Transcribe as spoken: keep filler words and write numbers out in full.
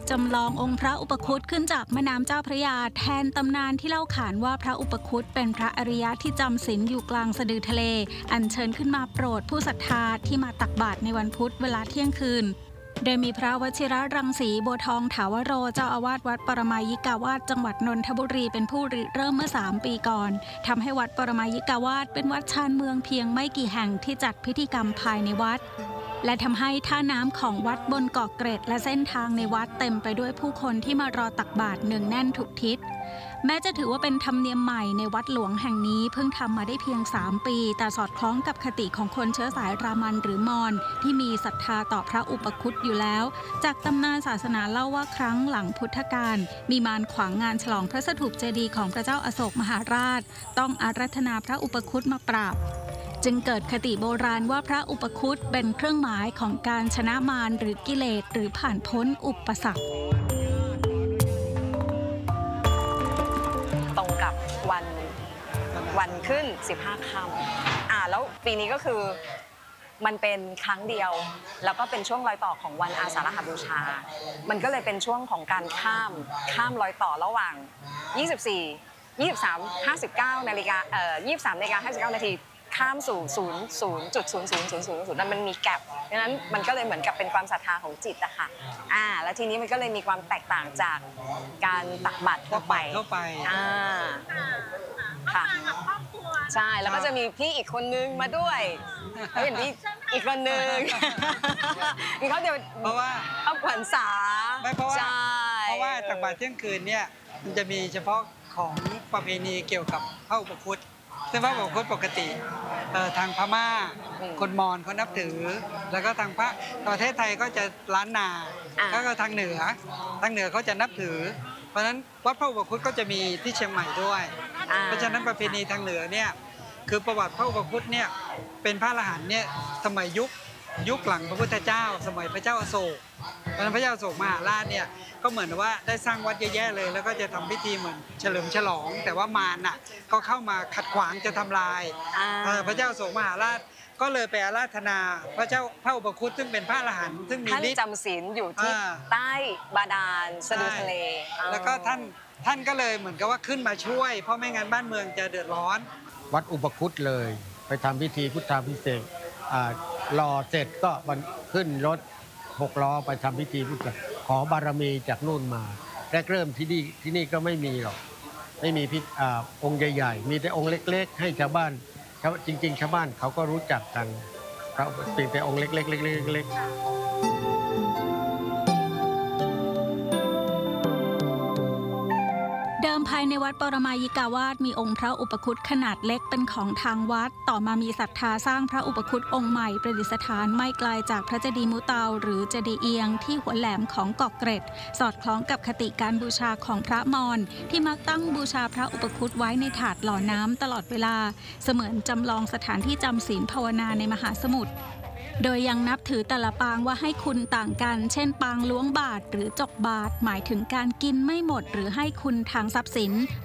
จำลององค์พระอุปคุตขึ้นจากแม่น้ำเจ้าพระยาแทนตำนานที่เล่าขานว่าพระอุปคุตเป็นพระอริยะที่จำศีลอยู่กลางสะดือทะเลอัญเชิญขึ้นมาโปรดผู้ศรัทธาที่มาตักบาตรในวันพุธเวลาเที่ยงคืนโดยมีพระวชิรรังสีบัวทองถาวโรเจ้าอาวาสวัดปรมายิกาวาสจังหวัดนนทบุรีเป็นผู้ริเริ่มเมื่อสามปีก่อนทำให้วัดปรมายิกาวาสเป็นวัดชานเมืองเพียงไม่กี่แห่งที่จัดพิธีกรรมภายในวัดและทำให้ท่าน้ำของวัดบนเกาะเกร็ดและเส้นทางในวัดเต็มไปด้วยผู้คนที่มารอตักบาตรเนืองแน่นทุกทิศแม้จะถือว่าเป็นธรรมเนียมใหม่ในวัดหลวงแห่งนี้เพิ่งทำมาได้เพียงสามปีแต่สอดคล้องกับคติของคนเชื้อสายรามันหรือมอญที่มีศรัทธาต่อพระอุปคุตอยู่แล้วจากตำนานศาสนาเล่าว่าครั้งหลังพุทธกาลมีมารขวางงานฉลองพระสถูปเจดีย์ของพระเจ้าอโศกมหาราชต้องอาราธนาพระอุปคุตมาปราบจึงเกิดคติโบราณว่าพระอุปคุตเป็นเครื่องหมายของการชนะมารหรือกิเลสหรือผ่านพ้นอุปสรรคตรงกับวันวันขึ้นสิบห้าค่ำอ่าแล้วปีนี้ก็คือมันเป็นครั้งเดียวแล้วก็เป็นช่วงรอยต่อของวันอาสาฬหบูชามันก็เลยเป็นช่วงของการข้ามข้ามรอยต่อระหว่างยี่สิบสี่ ยี่สิบสาม ห้าสิบเก้านาฬิกาเอ่อยี่สิบสามนาฬิกาห้าสิบเก้านาทีข้ามสู่ศูนย์ ศูนย์จุดศูนย์ศูนย์ศูนย์ศูนย์ศูนย์นั้นมันมีแกปดังนั้นมันก็เลยเหมือนกับเป็นความศรัทธาของจิตอะค่ะอ่าแล้วทีนี้มันก็เลยมีความแตกต่างจากการตักบาตรทั่วไปทั่วไปอ่าค่ะใช่แล้วก็จะมีพี่อีกคนนึงมาด้วยแล้วเห็นพี่อีกคนนึงมีเขาเดียวเพราะว่าเอาขวัญษาไม่เพราะว่าเพราะว่าตักบาตรเที่ยงคืนเนี่ยมันจะมีเฉพาะของประเพณีเกี่ยวกับพระอุปคุตซึ่งพระอุปคุตปกติทางพม่าคนมอญเขานับถือแล้วก็ทางพระประเทศไทยก็จะล้านนาแล้วก็ทางเหนือทางเหนือเขาจะนับถือเพราะฉะนั้นวัดพระอุปคุตก็จะมีที่เชียงใหม่ด้วยเพราะฉะนั้นประเพณีทางเหนือเนี่ยคือประวัติพระอุปคุตเนี่ยเป็นพระอรหันต์เนี่ยสมัยยุคยุคหลังพระพุทธเจ้าสมัยพระเจ้าอโศกตอนนั้นพระเจ้าอโศกมหาราชเนี่ยก็เหมือนว่าได้สร้างวัดเยอะแยะเลยแล้วก็จะทำพิธีเหมือนเฉลิมฉลองแต่ว่ามารน่ะก็เข้ามาขัดขวางจะทำลายพระเจ้าอโศกมหาราชก็เลยไปอาราธนาพระเจ้าพระอุปคุตซึ่งเป็นพระอรหันต์ซึ่งมีฤทธิ์ท่านจำศีลอยู่ที่ใต้บาดาลสะดือทะเลแล้วก็ท่านท่านก็เลยเหมือนกับว่าขึ้นมาช่วยเพราะไม่งั้นบ้านเมืองจะเดือดร้อนวัดอุปคุตเลยไปทำพิธีพุทธาภิเษกรอเสร็จก็ขึ้นรถหกล้อไปทำพิธีพุทธขอบารมีจากนู่นมาแรกเริ่มที่นี่ที่นี่ก็ไม่มีหรอกไม่มีพิธีองค์ใหญ่ๆมีแต่องค์เล็กๆให้ชาวบ้านจริงๆชาวบ้านเขาก็รู้จักกันเพราะเป็นแต่องค์เล็กๆเล็กๆเดิมภายในวัดปรมายิกาวาสมีองค์พระอุปคุตขนาดเล็กเป็นของทางวัดต่อมามีศรัทธาสร้างพระอุปคุตองค์ใหม่ประดิษฐานไม่ไกลจากพระเจดีย์มุเตาหรือเจดีย์เอียงที่หัวแหลมของเกาะเกร็ดสอดคล้องกับคติการบูชาของพระมอญที่มักตั้งบูชาพระอุปคุตไว้ในถาดหล่อน้ำตลอดเวลาเสมือนจำลองสถานที่จำศีลภาวนาในมหาสมุทรโดยยังนับถือแต่ละปางว่าให้คุณต่างกันเช่นปางล้วงบาตรหรือจกบาตรหมายถึงการกินไม่หมดหรือให้คุณทางทรัพย์สิน